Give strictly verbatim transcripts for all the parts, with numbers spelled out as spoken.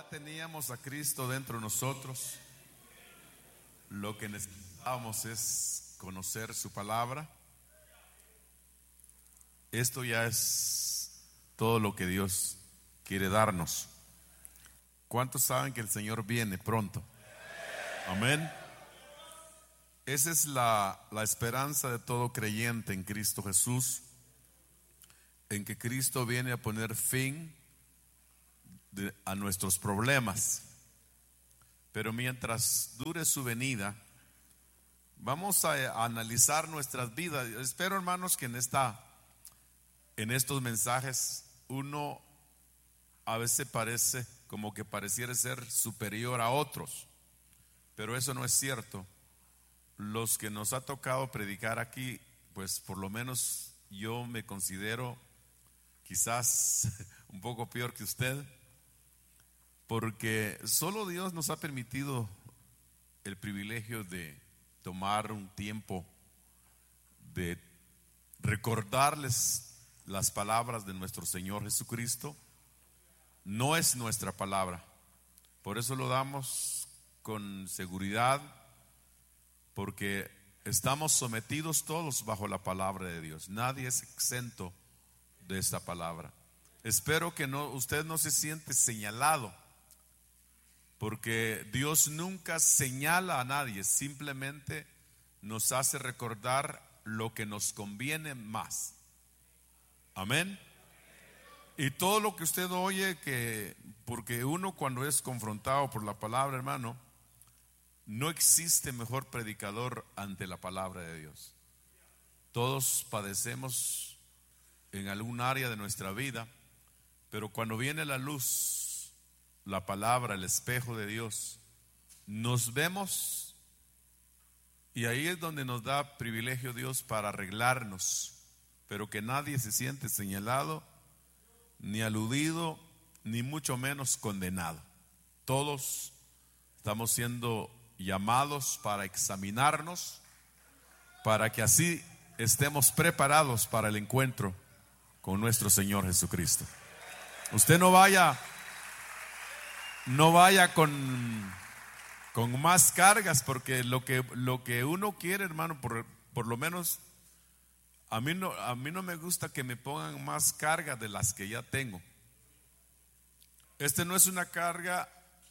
Ya teníamos a Cristo dentro de nosotros. Lo que necesitábamos es conocer su palabra. Esto ya es todo lo que Dios quiere darnos. ¿Cuántos saben que el Señor viene pronto? Amén. Esa es la, la esperanza de todo creyente en Cristo Jesús, en que Cristo viene a poner fin de, a nuestros problemas. Pero mientras dure su venida, vamos a, a analizar nuestras vidas. Espero, hermanos, que en esta, en estos mensajes uno a veces parece como que pareciera ser superior a otros, pero eso no es cierto. Los que nos ha tocado predicar aquí, pues por lo menos yo me considero quizás un poco peor que usted, porque solo Dios nos ha permitido el privilegio de tomar un tiempo de recordarles las palabras de nuestro Señor Jesucristo. No es nuestra palabra, por eso lo damos con seguridad, porque estamos sometidos todos bajo la palabra de Dios. Nadie es exento de esta palabra. Espero que no, usted no se siente señalado, porque Dios nunca señala a nadie, simplemente nos hace recordar lo que nos conviene más. Amén. Y todo lo que usted oye, que porque uno cuando es confrontado por la palabra, hermano, no existe mejor predicador ante la palabra de Dios. Todos padecemos en algún área de nuestra vida, pero cuando viene la luz, la palabra, el espejo de Dios, nos vemos, y ahí es donde nos da privilegio Dios para arreglarnos, pero que nadie se siente señalado, ni aludido, ni mucho menos condenado. Todos estamos siendo llamados para examinarnos, para que así estemos preparados para el encuentro con nuestro Señor Jesucristo. Usted no vaya, no vaya con, con más cargas, porque lo que, lo que uno quiere, hermano, por, por lo menos a mí, no, a mí no me gusta que me pongan más carga de las que ya tengo. Este no es una carga.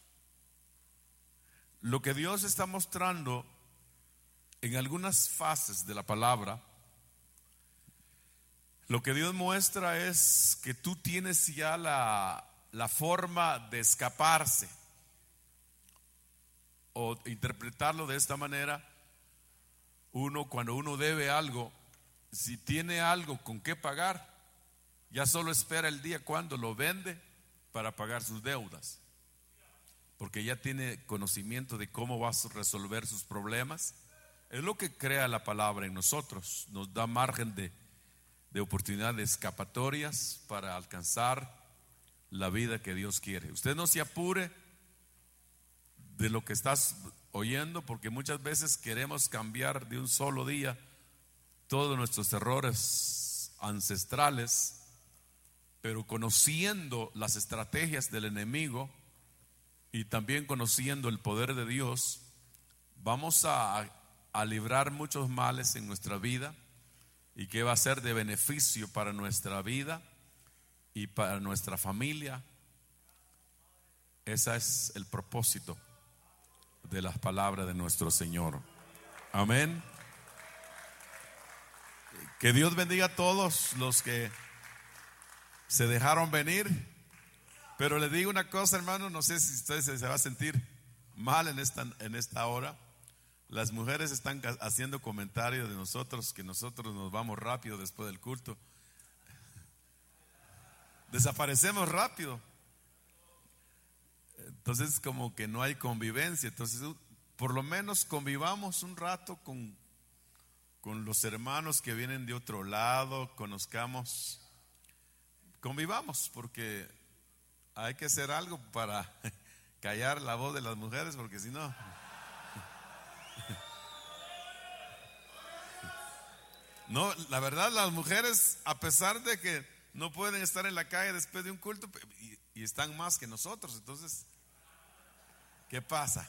Lo que Dios está mostrando en algunas fases de la palabra, lo que Dios muestra es que tú tienes ya la, la forma de escaparse, o interpretarlo de esta manera. Uno, cuando uno debe algo, si tiene algo con qué pagar, ya solo espera el día cuando lo vende para pagar sus deudas, porque ya tiene conocimiento de cómo va a resolver sus problemas. Es lo que crea la palabra en nosotros, nos da margen de, de oportunidad de escapatorias para alcanzar la vida que Dios quiere. Usted no se apure de lo que estás oyendo, porque muchas veces queremos cambiar de un solo día todos nuestros errores ancestrales, pero conociendo las estrategias del enemigo y también conociendo el poder de Dios, vamos a, a librar muchos males en nuestra vida, y que va a ser de beneficio para nuestra vida y para nuestra familia. Ese es el propósito de las palabras de nuestro Señor. Amén. Que Dios bendiga a todos los que se dejaron venir. Pero le digo una cosa, hermano, no sé si usted se, se va a sentir mal en esta, en esta hora. Las mujeres están haciendo comentarios de nosotros, que nosotros nos vamos rápido después del culto. Desaparecemos rápido. Entonces como que no hay convivencia. Entonces por lo menos convivamos un rato con, con los hermanos que vienen de otro lado. Conozcamos, convivamos, porque hay que hacer algo para callar la voz de las mujeres, porque si no, no, la verdad, las mujeres, a pesar de que no pueden estar en la calle después de un culto, y, y están más que nosotros, entonces ¿Qué pasa?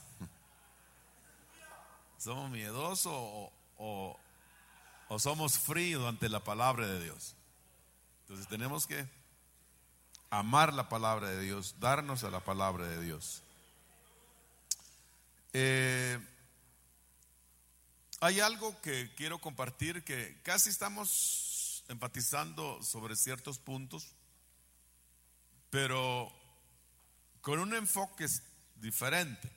¿Somos miedosos o, o, o somos fríos ante la palabra de Dios? Entonces tenemos que amar la palabra de Dios, darnos a la palabra de Dios. Eh, hay algo que quiero compartir, que casi estamos enfatizando sobre ciertos puntos, pero con un enfoque diferente.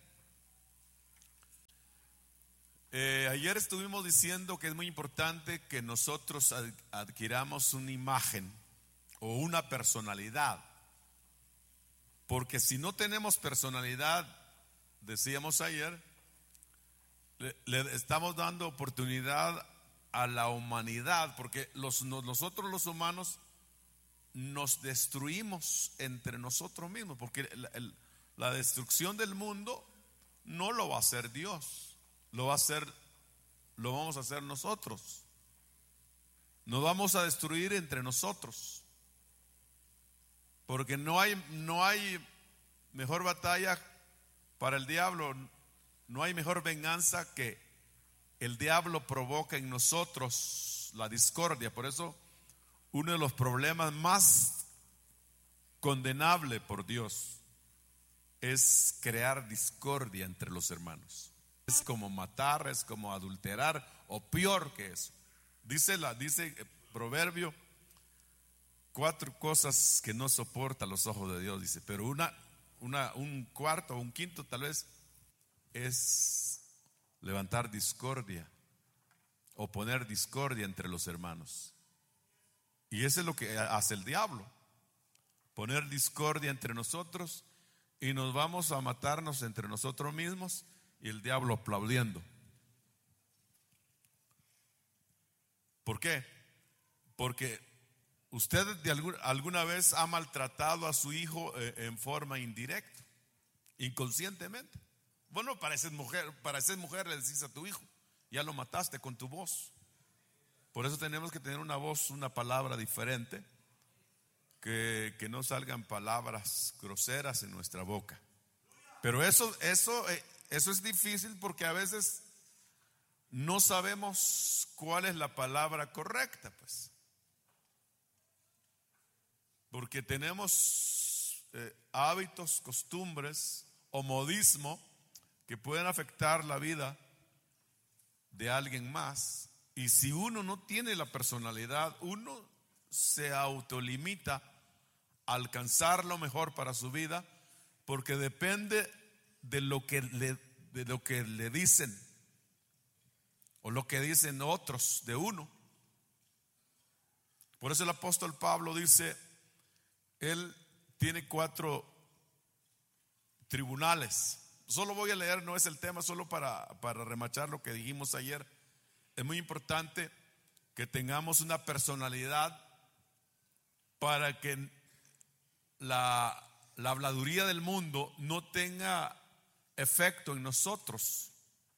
Eh, ayer estuvimos diciendo que es muy importante que nosotros adquiramos una imagen o una personalidad, porque si no tenemos personalidad, decíamos ayer, le, le estamos dando oportunidad a la humanidad, porque los, nosotros los humanos nos destruimos entre nosotros mismos, porque el, el, la destrucción del mundo no lo va a hacer Dios. Lo va a hacer, lo vamos a hacer nosotros. Nos vamos a destruir entre nosotros. Porque no hay, no hay mejor batalla para el diablo, no hay mejor venganza que el diablo provoca en nosotros la discordia. Por eso uno de los problemas más condenables por Dios es crear discordia entre los hermanos. Es como matar, es como adulterar, o peor que eso. Dice la, dice el proverbio, cuatro cosas que no soporta los ojos de Dios, dice, pero una, una, un cuarto o un quinto tal vez es levantar discordia o poner discordia entre los hermanos. Y eso es lo que hace el diablo, poner discordia entre nosotros, y nos vamos a matarnos entre nosotros mismos. Y el diablo aplaudiendo. ¿Por qué? Porque usted de algún, alguna vez ha maltratado a su hijo eh, en forma indirecta, inconscientemente. Bueno, pareces mujer, pareces mujer, le decís a tu hijo, ya lo mataste con tu voz. Por eso tenemos que tener una voz, una palabra diferente, que, que no salgan palabras groseras en nuestra boca. Pero eso, eso eh, Eso es difícil porque a veces no sabemos cuál es la palabra correcta, pues. Porque tenemos eh, hábitos, costumbres o modismo que pueden afectar la vida de alguien más. Y si uno no tiene la personalidad, uno se autolimita a alcanzar lo mejor para su vida, porque depende de lo que le, de lo que le dicen o lo que dicen otros de uno. Por eso el apóstol Pablo dice, él tiene cuatro tribunales. Solo voy a leer, no es el tema, solo para, para remachar lo que dijimos ayer. Es muy importante que tengamos una personalidad para que la, la habladuría del mundo no tenga efecto en nosotros.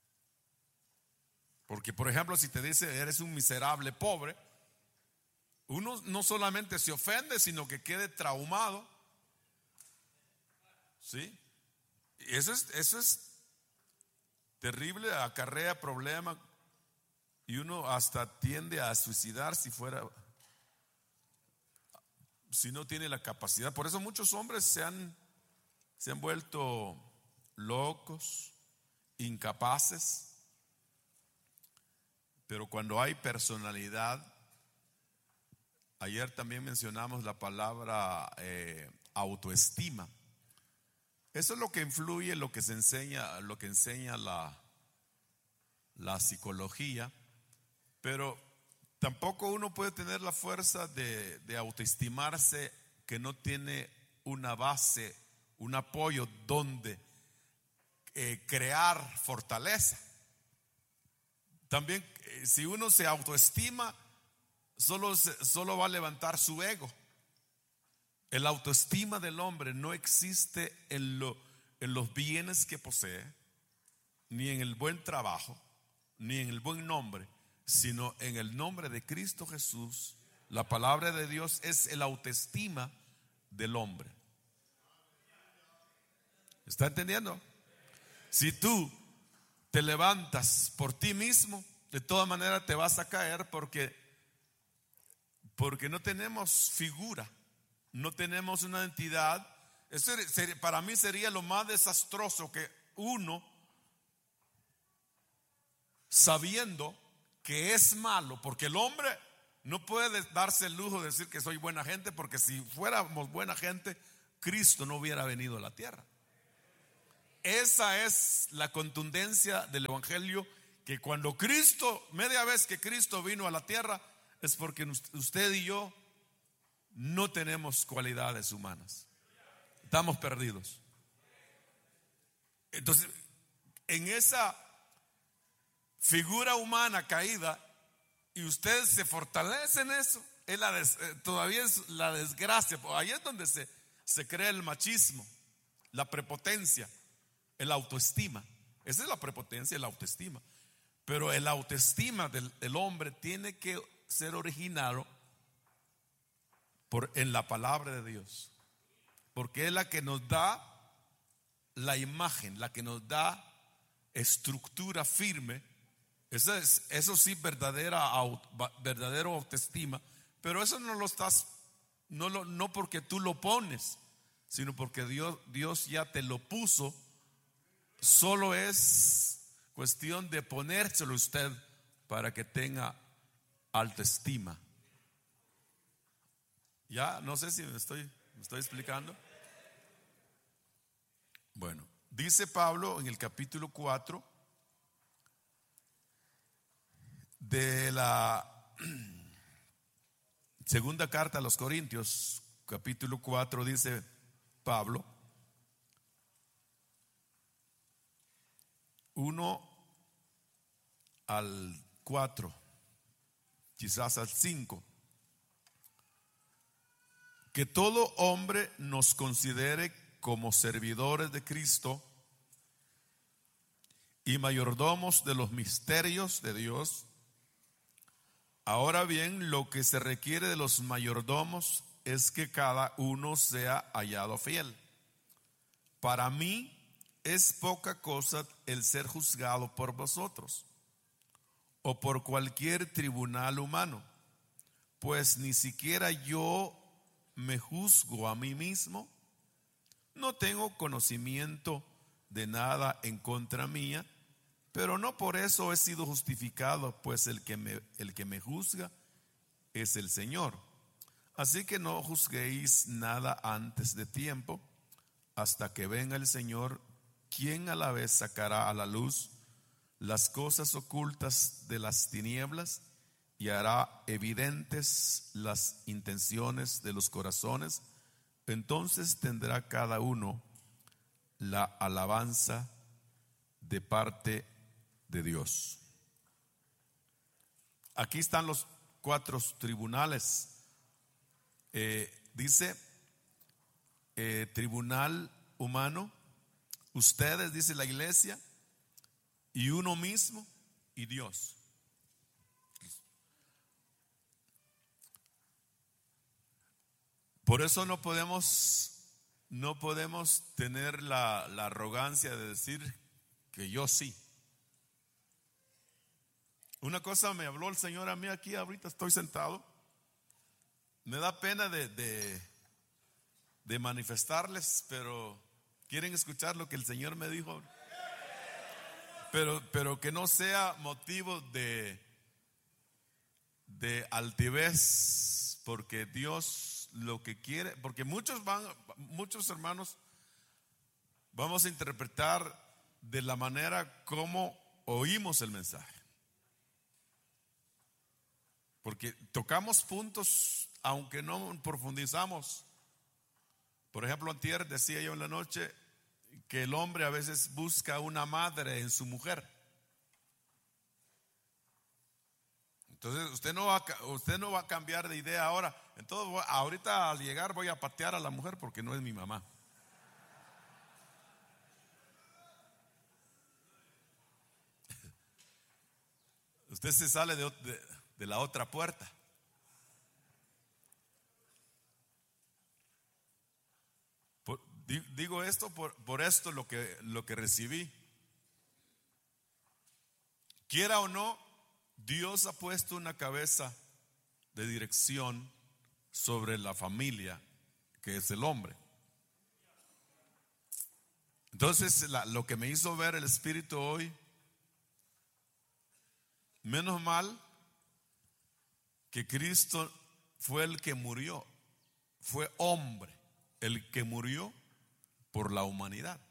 Porque, por ejemplo, si te dice eres un miserable pobre, uno no solamente se ofende, sino que quede traumado. ¿Sí? Y eso es, eso es terrible, acarrea problemas, y uno hasta tiende a suicidar si fuera, si no tiene la capacidad. Por eso muchos hombres se han, se han vuelto locos, incapaces. Pero cuando hay personalidad, ayer también mencionamos la palabra eh, autoestima. Eso es lo que influye, lo que se enseña, lo que enseña la, la psicología. Pero tampoco uno puede tener la fuerza de, de autoestimarse que no tiene una base, un apoyo donde eh, crear fortaleza. También eh, si uno se autoestima, solo, solo va a levantar su ego. El autoestima del hombre no existe en, lo, en los bienes que posee, ni en el buen trabajo, ni en el buen nombre, sino en el nombre de Cristo Jesús. La palabra de Dios es el autoestima del hombre. ¿Está entendiendo? Si tú te levantas por ti mismo, de todas maneras te vas a caer porque, porque no tenemos figura, no tenemos una entidad. Eso sería, para mí sería lo más desastroso, que uno, sabiendo que es malo, porque el hombre no puede darse el lujo de decir que soy buena gente, porque si fuéramos buena gente, Cristo no hubiera venido a la tierra. Esa es la contundencia del evangelio, que cuando Cristo, media vez que Cristo vino a la tierra, es porque usted y yo no tenemos cualidades humanas, estamos perdidos. Entonces, en esa figura humana caída, y usted se fortalece en eso, es la des, todavía es la desgracia. Ahí es donde se, se crea el machismo, la prepotencia, el autoestima. Esa es la prepotencia, el autoestima. Pero el autoestima del, del hombre tiene que ser originado por, en la palabra de Dios, porque es la que nos da la imagen, la que nos da estructura firme. Eso es, eso sí, verdadera, verdadero autoestima. Pero eso no lo estás, no, lo, no porque tú lo pones, sino porque Dios, Dios ya te lo puso. Solo es cuestión de ponérselo usted para que tenga autoestima. Ya, no sé si me estoy, me estoy explicando. Bueno, dice Pablo en el capítulo cuatro de la segunda carta a los Corintios, capítulo cuatro, dice Pablo, uno al cuatro, quizás al cinco, que todo hombre nos considere como servidores de Cristo y mayordomos de los misterios de Dios. Ahora bien, lo que se requiere de los mayordomos es que cada uno sea hallado fiel. Para mí es poca cosa el ser juzgado por vosotros o por cualquier tribunal humano, pues ni siquiera yo me juzgo a mí mismo. No tengo conocimiento de nada en contra mía, pero no por eso he sido justificado, pues el que me, el que me juzga es el Señor. Así que no juzguéis nada antes de tiempo, hasta que venga el Señor, quien a la vez sacará a la luz las cosas ocultas de las tinieblas y hará evidentes las intenciones de los corazones. Entonces tendrá cada uno la alabanza de parte de Dios. Aquí están los cuatro tribunales. Eh, dice eh, tribunal humano, ustedes, dice la iglesia, y uno mismo y Dios. Por eso no podemos no podemos tener la, la arrogancia de decir que yo sí. Una cosa me habló el Señor a mí aquí, ahorita estoy sentado. Me da pena de, de, de manifestarles, pero ¿quieren escuchar lo que el Señor me dijo? Pero, pero que no sea motivo de, de altivez, porque Dios lo que quiere, porque muchos van, muchos hermanos vamos a interpretar de la manera como oímos el mensaje, porque tocamos puntos aunque no profundizamos. Por ejemplo, antier decía yo en la noche que el hombre a veces busca una madre en su mujer. Entonces usted no va, usted no va a cambiar de idea ahora. Entonces ahorita al llegar voy a patear a la mujer porque no es mi mamá. Usted se sale de, de, de la otra puerta. Por, digo esto por, por esto lo que, lo que recibí. quiera o no, Dios ha puesto una cabeza de dirección sobre la familia, que es el hombre. Entonces, la, lo que me hizo ver el Espíritu hoy, menos mal que Cristo fue el que murió, fue hombre, el que murió por la humanidad.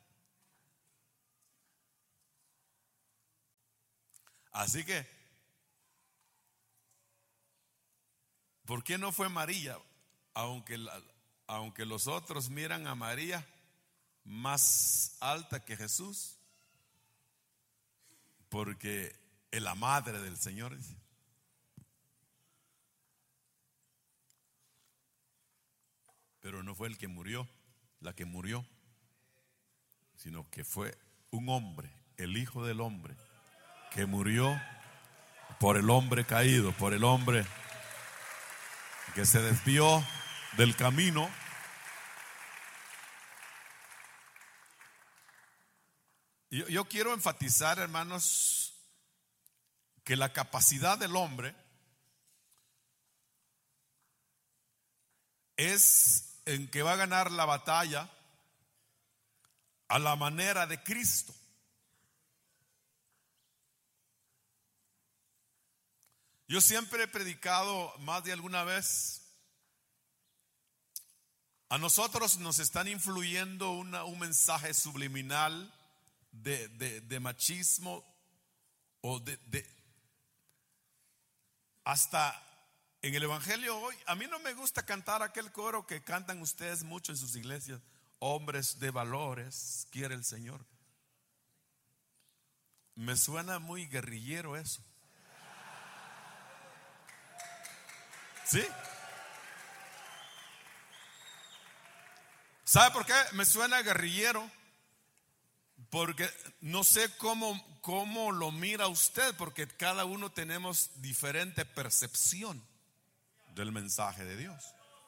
Así que, ¿por qué no fue María? Aunque, la, aunque los otros miran a María más alta que Jesús, porque es la madre del Señor, dice. Pero no fue el que murió, la que murió, sino que fue un hombre, el Hijo del Hombre, que murió por el hombre caído, por el hombre que se desvió del camino. Yo, yo quiero enfatizar, hermanos, que la capacidad del hombre es en que va a ganar la batalla a la manera de Cristo. Yo siempre he predicado más de alguna vez, a nosotros nos están influyendo una, un mensaje subliminal de, de, de machismo o de, de hasta en el evangelio hoy. A mí no me gusta cantar aquel coro que cantan ustedes mucho en sus iglesias: hombres de valores quiere el Señor. Me suena muy guerrillero eso. ¿Sí? ¿Sabe por qué me suena guerrillero? Porque no sé cómo, cómo lo mira usted, porque cada uno tenemos diferente percepción del mensaje de Dios.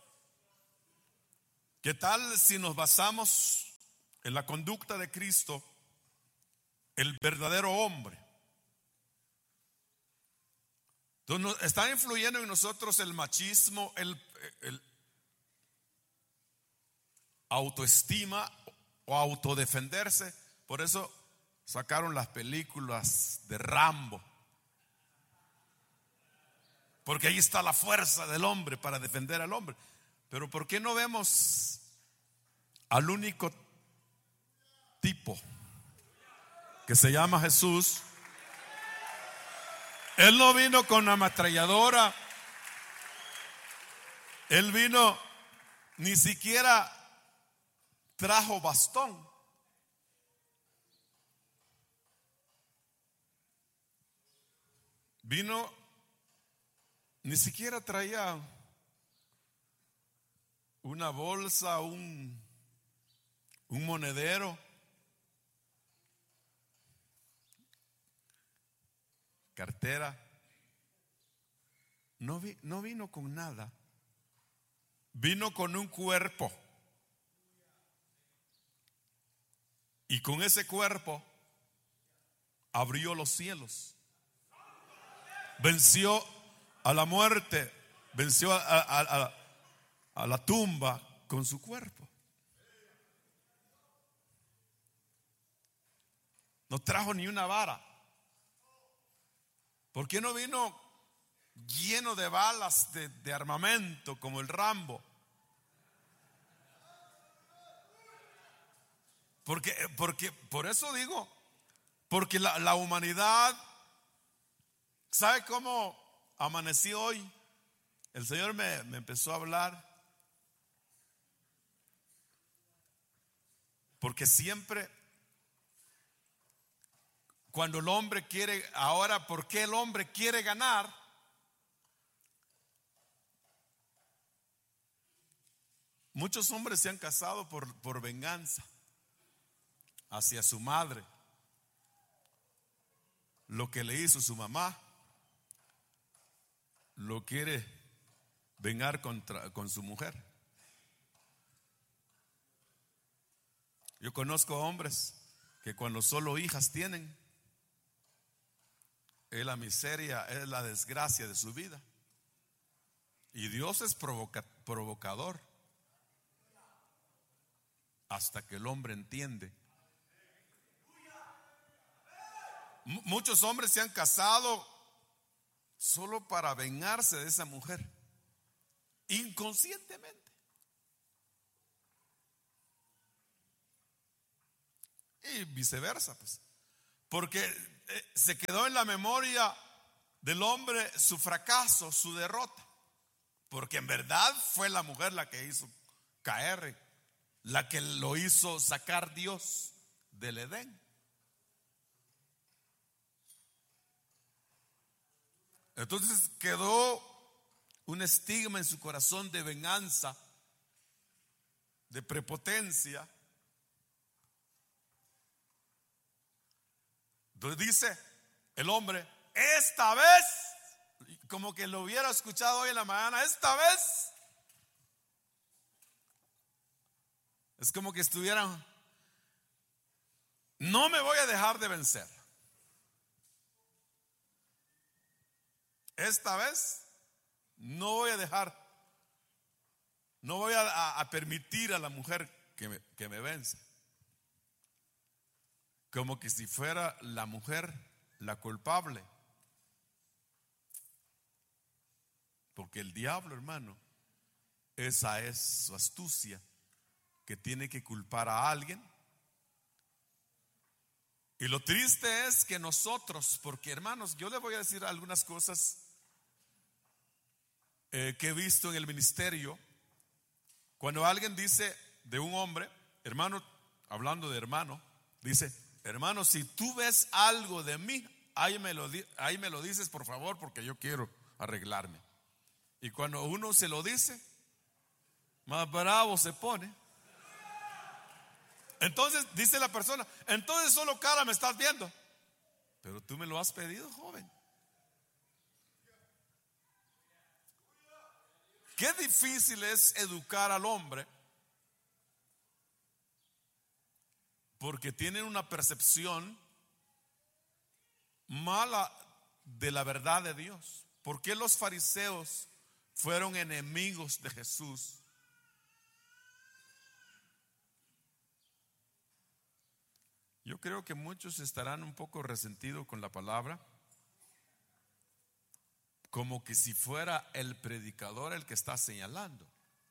¿Qué tal si nos basamos en la conducta de Cristo, el verdadero hombre? Entonces, está influyendo en nosotros el machismo, el, el autoestima o autodefenderse. Por eso sacaron las películas de Rambo, porque ahí está la fuerza del hombre para defender al hombre. Pero ¿por qué no vemos al único tipo que se llama Jesús? Él no vino con ametralladora, él vino, ni siquiera trajo bastón. Vino, ni siquiera traía una bolsa, un, un monedero. Cartera. No, vi, no vino con nada. Vino con un cuerpo. Y con ese cuerpo abrió los cielos. Venció a la muerte. Venció a, a, a, a la tumba con su cuerpo. No trajo ni una vara. ¿Por qué no vino lleno de balas de, de armamento como el Rambo? Porque, porque por eso digo, porque la, la humanidad, ¿sabe cómo amanecí hoy? El Señor me, me empezó a hablar, porque siempre, cuando el hombre quiere, ahora, ¿por qué el hombre quiere ganar? Muchos hombres se han casado por, por venganza hacia su madre. Lo que le hizo su mamá, lo quiere vengar contra, con su mujer. Yo conozco hombres que cuando solo hijas tienen, es la miseria, es la desgracia de su vida. Y Dios es provoca, provocador hasta que el hombre entiende. M- muchos hombres se han casado solo para vengarse de esa mujer, inconscientemente. Y viceversa, pues. Porque eh, se quedó en la memoria del hombre su fracaso, su derrota. Porque en verdad fue la mujer la que hizo caer, la que lo hizo sacar Dios del Edén. Entonces quedó un estigma en su corazón de venganza, de prepotencia. Entonces dice el hombre, esta vez, como que lo hubiera escuchado hoy en la mañana, esta vez, es como que estuvieran, no me voy a dejar de vencer. Esta vez no voy a dejar, no voy a, a, a permitir a la mujer que me, que me vence. Como que si fuera la mujer la culpable. Porque el diablo, hermano, esa es su astucia, que tiene que culpar a alguien. Y lo triste es que nosotros, porque hermanos, yo les voy a decir algunas cosas eh, que he visto en el ministerio. Cuando alguien dice de un hombre, hermano, hablando de hermano, dice, hermano, si tú ves algo de mí, ahí me lo, ahí me lo dices por favor, porque yo quiero arreglarme. Y cuando uno se lo dice, más bravo se pone. Entonces dice la persona, entonces solo cara me estás viendo. Pero tú me lo has pedido, joven. Qué difícil es educar al hombre, porque tienen una percepción mala de la verdad de Dios. ¿Por qué los fariseos fueron enemigos de Jesús? Yo creo que muchos estarán un poco resentidos con la palabra, como que si fuera el predicador el que está señalando,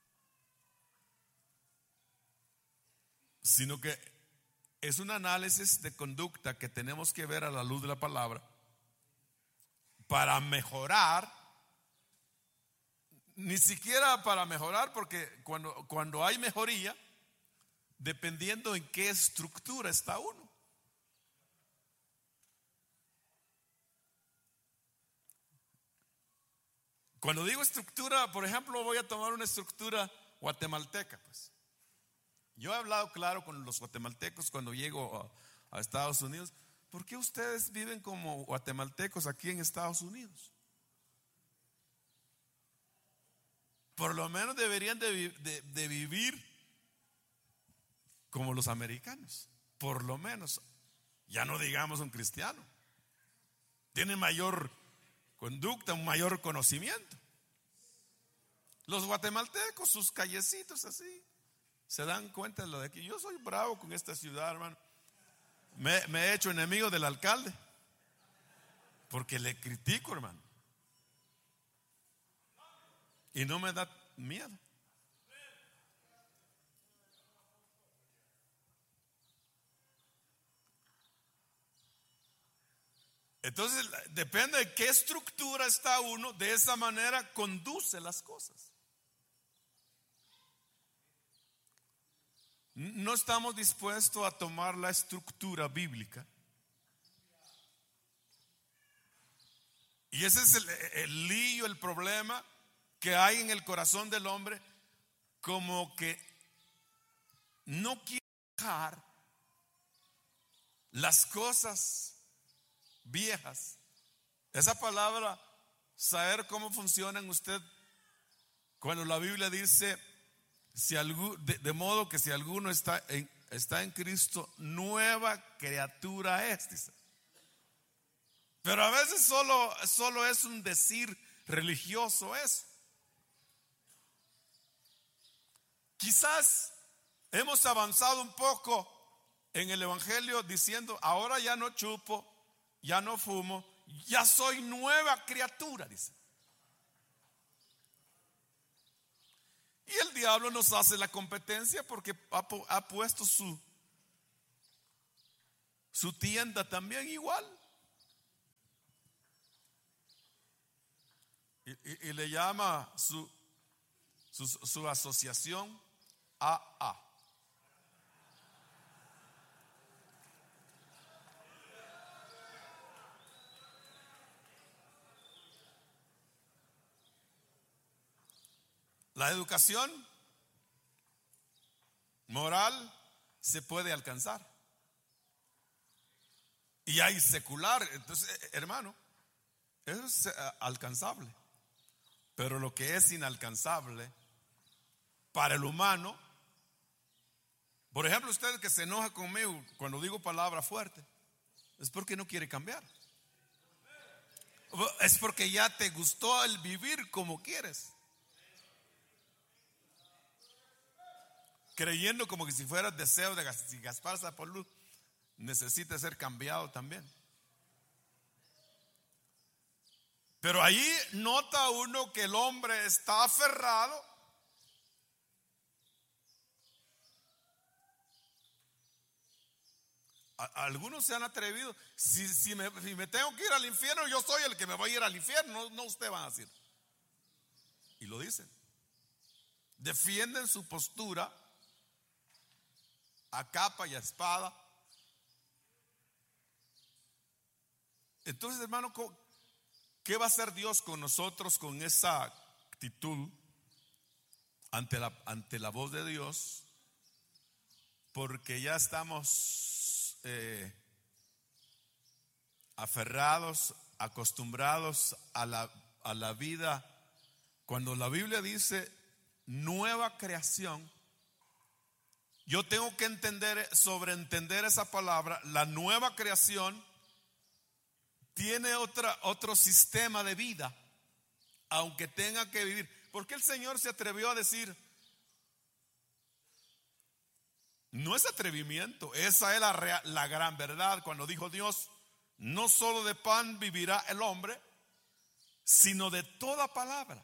sino que es un análisis de conducta que tenemos que ver a la luz de la palabra para mejorar. Ni siquiera para mejorar, porque cuando, cuando hay mejoría, dependiendo en qué estructura está uno. Cuando digo estructura, por ejemplo, voy a tomar una estructura guatemalteca, pues. Yo he hablado claro con los guatemaltecos cuando llego a, a Estados Unidos. ¿Por qué ustedes viven como guatemaltecos aquí en Estados Unidos? Por lo menos deberían de, de, de vivir como los americanos. Por lo menos, ya no digamos un cristiano. Tiene mayor conducta, un mayor conocimiento. Los guatemaltecos, sus callecitos así, se dan cuenta de lo de que yo soy bravo con esta ciudad, hermano. Me, me he hecho enemigo del alcalde porque le critico, hermano, y no me da miedo. Entonces depende de qué estructura está uno, de esa manera conduce las cosas. No estamos dispuestos a tomar la estructura bíblica. Y ese es el, el lío, el problema que hay en el corazón del hombre, como que no quiere dejar las cosas viejas. Esa palabra, saber cómo funcionan usted, cuando la Biblia dice, si algún, de, de modo que si alguno está en, está en Cristo, nueva criatura es, dice. Pero a veces solo, solo es un decir religioso eso. Quizás hemos avanzado un poco en el evangelio diciendo, ahora ya no chupo, ya no fumo, ya soy nueva criatura, dice. Y el diablo nos hace la competencia porque ha, ha puesto su, su tienda también igual. Y, y, y le llama su, su, su asociación A A. La educación moral se puede alcanzar. Y hay secular. Entonces, hermano, eso es alcanzable. Pero lo que es inalcanzable para el humano, por ejemplo, usted que se enoja conmigo cuando digo palabra fuerte, es porque no quiere cambiar. Es porque ya te gustó el vivir como quieres. Creyendo como que si fuera deseo de Gaspar Zapolú necesita ser cambiado también. Pero ahí nota uno que el hombre está aferrado a, algunos se han atrevido. Si, si, me, si me tengo que ir al infierno, yo soy el que me voy a ir al infierno, no, no usted va a decir. Y lo dicen. Defienden su postura a capa y a espada. Entonces, hermano, ¿qué va a hacer Dios con nosotros con esa actitud ante la, ante la voz de Dios? Porque ya estamos eh, aferrados, acostumbrados a la, a la vida. Cuando la Biblia dice nueva creación, yo tengo que entender, sobreentender esa palabra. La nueva creación tiene otra, otro sistema de vida, aunque tenga que vivir. ¿Por qué el Señor se atrevió a decir? No es atrevimiento, esa es la, real, la gran verdad. Cuando dijo Dios, no solo de pan vivirá el hombre, sino de toda palabra.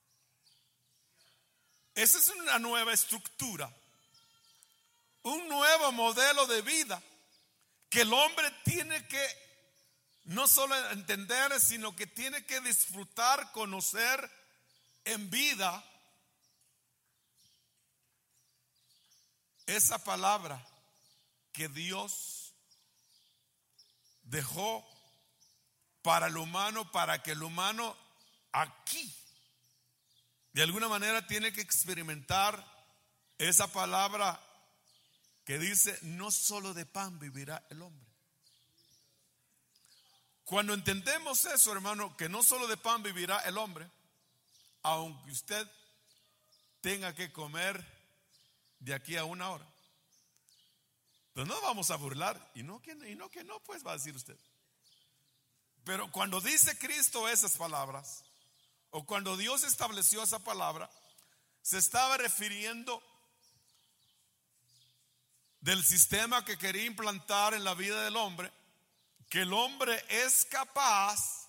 Esa es una nueva estructura, un nuevo modelo de vida que el hombre tiene que no solo entender, sino que tiene que disfrutar, conocer en vida esa palabra que Dios dejó para el humano, para que el humano aquí de alguna manera tiene que experimentar esa palabra que dice, no solo de pan vivirá el hombre. Cuando entendemos eso, hermano, que no solo de pan vivirá el hombre, aunque usted tenga que comer de aquí a una hora, pero no vamos a burlar, y no que, y no, que no, pues va a decir usted. Pero cuando dice Cristo esas palabras, o cuando Dios estableció esa palabra, se estaba refiriendo del sistema que quería implantar en la vida del hombre, que el hombre es capaz.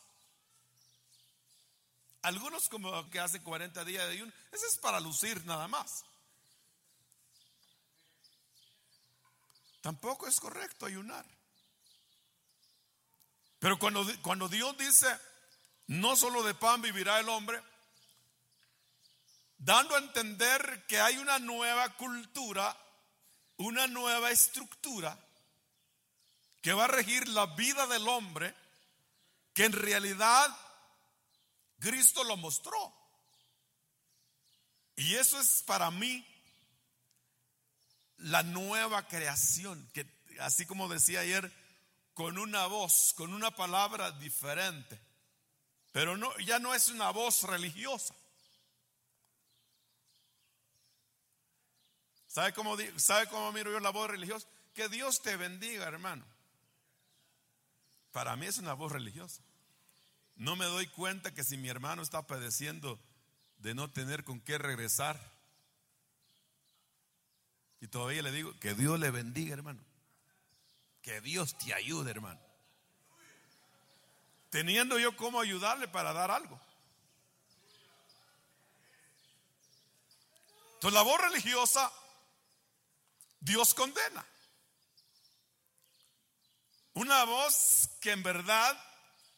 Algunos como que hacen cuarenta días de ayuno, eso es para lucir nada más. Tampoco es correcto ayunar. Pero cuando, cuando Dios dice, no solo de pan vivirá el hombre, dando a entender que hay una nueva cultura, una nueva estructura que va a regir la vida del hombre, que en realidad Cristo lo mostró. Y eso es para mí la nueva creación, que así como decía ayer, con una voz, con una palabra diferente, pero no, ya no es una voz religiosa. ¿Sabe cómo, ¿Sabe cómo miro yo la voz religiosa? Que Dios te bendiga, hermano. Para mí es una voz religiosa. No me doy cuenta que si mi hermano está padeciendo de no tener con qué regresar, y todavía le digo, que Dios le bendiga, hermano. Que Dios te ayude, hermano. Teniendo yo cómo ayudarle para dar algo. Entonces la voz religiosa, Dios condena. Una voz que en verdad